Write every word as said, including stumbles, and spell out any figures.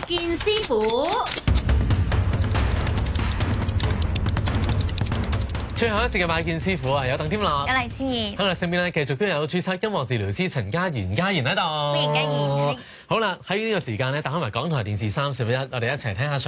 健師傅。 最後一節嘅拜見師傅啊，有鄧添樂， 有黎千怡， 喺我哋身邊咧，繼續都有註冊音樂治療師陳嘉賢，嘉賢喺度。 歡迎嘉賢。 好啦，喺呢個時間咧，打開埋港台電視三十一，我哋一齊睇下。